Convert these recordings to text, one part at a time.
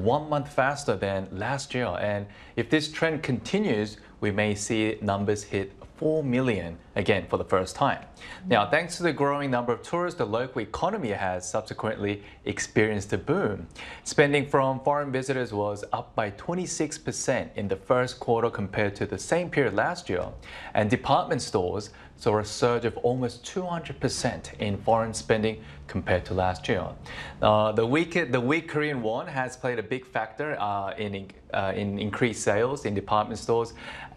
1 month faster than last year. And if this trend continues, we may see numbers hit 4 million again for the first time. Now, thanks to the growing number of tourists, the local economy has subsequently experienced a boom. Spending from foreign visitors was up by 26% in the first quarter compared to the same period last year. And department stores saw a surge of almost 200% in foreign spending compared to last year. The weak Korean won has played a big factor in increased sales in department stores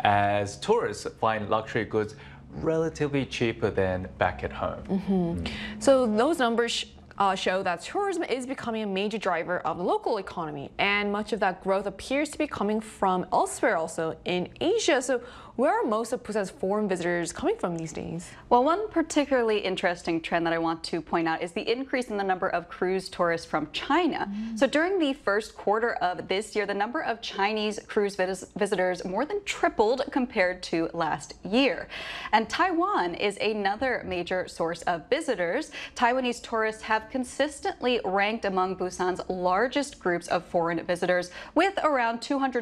as tourists find luxury goods relatively cheaper than back at home. So those numbers show that tourism is becoming a major driver of the local economy, and much of that growth appears to be coming from elsewhere, also in Asia. So where are most of Busan's foreign visitors coming from these days? Well, one particularly interesting trend that I want to point out is the increase in the number of cruise tourists from China. So during the first quarter of this year, the number of Chinese cruise visitors more than tripled compared to last year. And Taiwan is another major source of visitors. Taiwanese tourists have consistently ranked among Busan's largest groups of foreign visitors, with around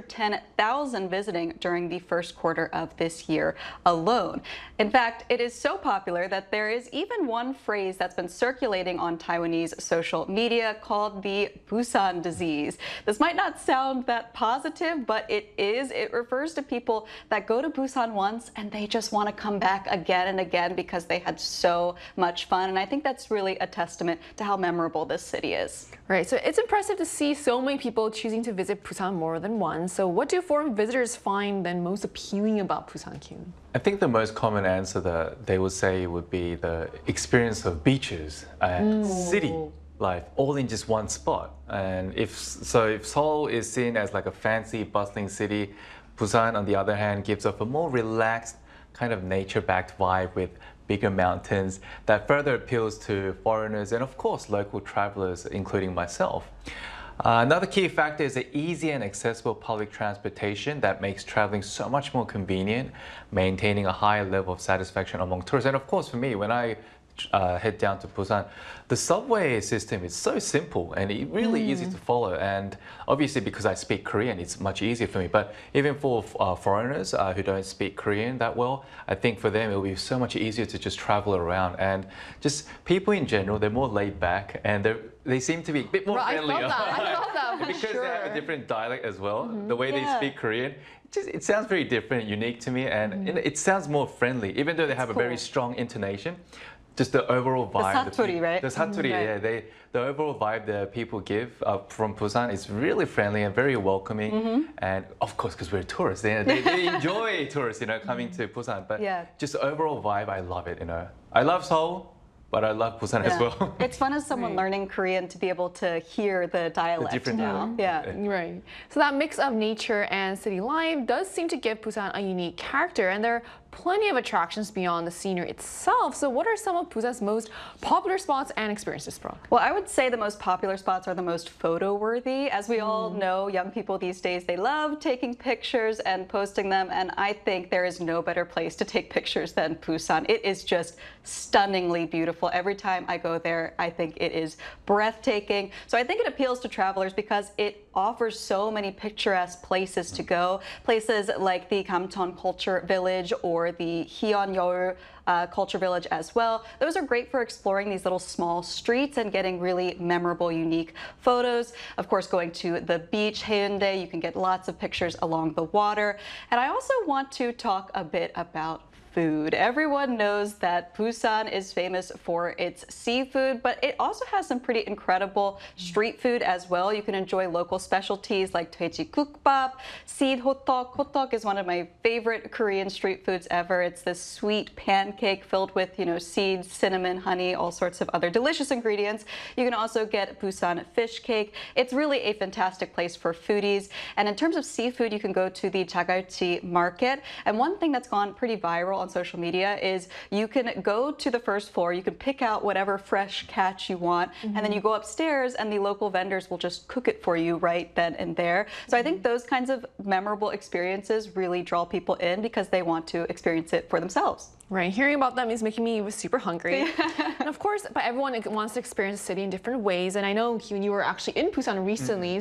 210,000 visiting during the first quarter of this year alone. In fact, it is so popular that there is even one phrase that's been circulating on Taiwanese social media called the Busan disease. This might not sound that positive, but it is. It refers to people that go to Busan once and they just want to come back again and again because they had so much fun. And I think that's really a testament to how memorable this city is. Right, so it's impressive to see so many people choosing to visit Busan more than once. So what do foreign visitors find then most appealing about Busan, Kyun? I think the most common answer that they would say would be the experience of beaches and city life all in just one spot. And if Seoul is seen as like a fancy, bustling city, Busan, on the other hand, gives off a more relaxed, kind of nature-backed vibe with bigger mountains that further appeals to foreigners and, of course, local travelers, including myself. Another key factor is the easy and accessible public transportation that makes traveling so much more convenient, maintaining a high level of satisfaction among tourists. And of course, for me, when I head down to Busan, the subway system is so simple and really easy to follow. And obviously, because I speak Korean, it's much easier for me. But even for foreigners who don't speak Korean that well, I think for them it will be so much easier to just travel around. And just people in general, they're more laid back and they seem to be a bit more friendly. I felt that for because sure. they have a different dialect as well. The way they speak Korean, it sounds very different, unique to me, and it sounds more friendly, even though they have a very strong intonation. Just the overall vibe. The satori, right? The satori, yeah. The overall vibe that people give from Busan is really friendly and very welcoming. And of course, because we're tourists, they enjoy tourists, coming to Busan. But just the overall vibe, I love it, I love Seoul, but I love Busan as well. It's fun as someone learning Korean to be able to hear the dialect. The different dialect. Yeah. Right. So that mix of nature and city life does seem to give Busan a unique character, and there are plenty of attractions beyond the scenery itself. So what are some of Busan's most popular spots and experiences, Bro? Well, I would say the most popular spots are the most photo-worthy. As we all know, young people these days, they love taking pictures and posting them, and I think there is no better place to take pictures than Busan. It is just stunningly beautiful. Every time I go there, I think it is breathtaking. So I think it appeals to travelers because it offers so many picturesque places to go. Places like the Gamcheon Culture Village or the Hyeonyeol Culture Village as well. Those are great for exploring these little small streets and getting really memorable, unique photos. Of course, going to the beach, Haeundae, you can get lots of pictures along the water. And I also want to talk a bit about food. Everyone knows that Busan is famous for its seafood, but it also has some pretty incredible street food as well. You can enjoy local specialties like Daejikukbap, seed hotok. Hotok is one of my favorite Korean street foods ever. It's this sweet pancake filled with, seeds, cinnamon, honey, all sorts of other delicious ingredients. You can also get Busan fish cake. It's really a fantastic place for foodies. And in terms of seafood, you can go to the Jagalchi market. And one thing that's gone pretty viral on social media is you can go to the first floor, you can pick out whatever fresh catch you want, and then you go upstairs and the local vendors will just cook it for you right then and there. So I think those kinds of memorable experiences really draw people in because they want to experience it for themselves. Right, hearing about them is making me super hungry. And of course, but everyone wants to experience the city in different ways. And I know you were actually in Busan recently.